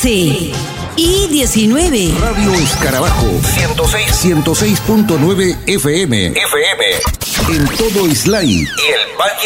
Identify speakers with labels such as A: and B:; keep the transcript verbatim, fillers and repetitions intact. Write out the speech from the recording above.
A: once y diecinueve.
B: Radio Escarabajo ciento seis punto nueve F M. F M. En todo Islay y el Valle